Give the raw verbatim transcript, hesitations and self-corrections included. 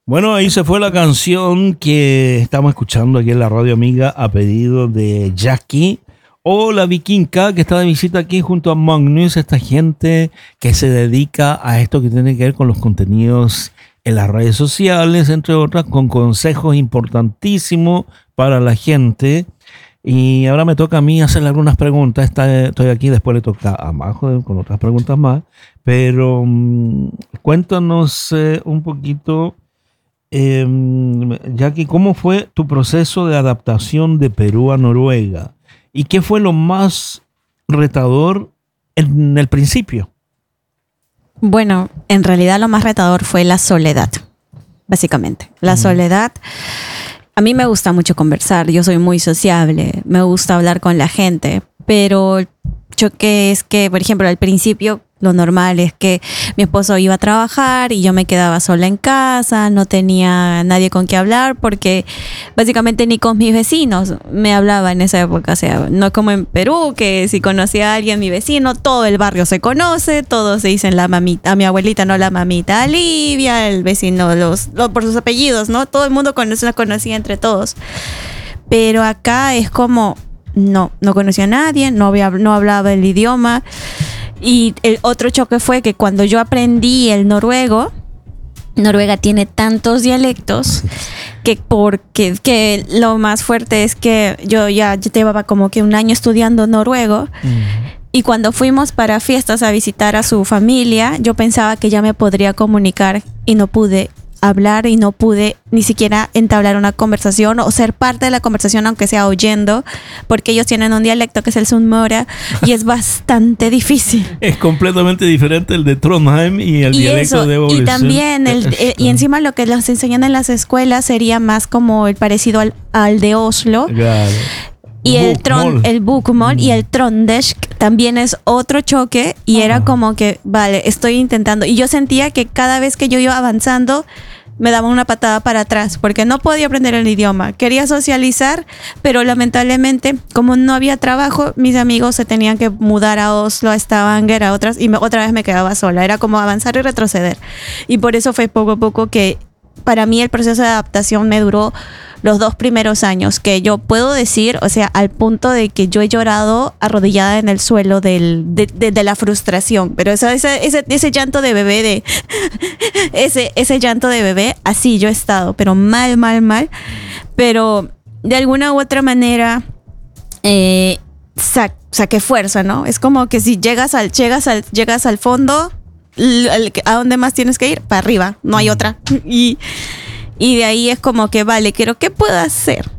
Bueno, ahí se fue la canción que estamos escuchando aquí en la Radio Amiga a pedido de Jackie o la Vikinka, que está de visita aquí junto a Magnus, esta gente que se dedica a esto que tiene que ver con los contenidos en las redes sociales, entre otras, con consejos importantísimos para la gente. Y ahora me toca a mí hacerle algunas preguntas. Está, estoy aquí, después le toca a Majo con otras preguntas más. Pero um, cuéntanos eh, un poquito... Eh, Jackie, ¿cómo fue tu proceso de adaptación de Perú a Noruega? ¿Y qué fue lo más retador en el principio? Bueno, en realidad lo más retador fue la soledad, básicamente. La mm. soledad. A mí me gusta mucho conversar, yo soy muy sociable, me gusta hablar con la gente, pero el choque es que, por ejemplo, al principio lo normal es que mi esposo iba a trabajar y yo me quedaba sola en casa, no tenía nadie con quien hablar porque básicamente ni con mis vecinos me hablaba en esa época. O sea, no como en Perú, que si conocía a alguien, mi vecino, todo el barrio se conoce, todos se dicen la mamita, a mi abuelita, no la mamita Olivia, el vecino los, los por sus apellidos, ¿no? Todo el mundo conoce, la conocía entre todos. Pero acá es como, no, no conocía a nadie, no, había, no hablaba el idioma. Y el otro choque fue que cuando yo aprendí el noruego, Noruega tiene tantos dialectos que porque que lo más fuerte es que yo ya llevaba como que un año estudiando noruego. Mm. Y cuando fuimos para fiestas a visitar a su familia, yo pensaba que ya me podría comunicar y no pude hablar y no pude ni siquiera entablar una conversación o ser parte de la conversación, aunque sea oyendo, porque ellos tienen un dialecto que es el Sunnmøre y es bastante difícil. Es completamente diferente el de Trondheim y el y dialecto eso, de Ålesund. Y también, el, el, y encima lo que los enseñan en las escuelas sería más como el parecido al, al de Oslo. Claro. Y el, tron, el Bokmål mm. y el Trøndersk también es otro choque y ah. era como que, vale, estoy intentando. Y yo sentía que cada vez que yo iba avanzando, me daba una patada para atrás porque no podía aprender el idioma. Quería socializar, pero lamentablemente, como no había trabajo, mis amigos se tenían que mudar a Oslo, a Stavanger, a otras, y me, otra vez me quedaba sola. Era como avanzar y retroceder. Y por eso fue poco a poco que para mí el proceso de adaptación me duró los dos primeros años, que yo puedo decir, o sea, al punto de que yo he llorado arrodillada en el suelo del, de, de, de la frustración. Pero eso, ese, ese, ese llanto de bebé, de ese, ese llanto de bebé, así yo he estado, pero mal, mal, mal. Pero de alguna u otra manera eh, sa- saqué fuerza, ¿no? Es como que si llegas al, llegas al, llegas al fondo, ¿a dónde más tienes que ir? Para arriba, no hay otra. Y... Y de ahí es como que, vale, quiero, ¿qué puedo hacer?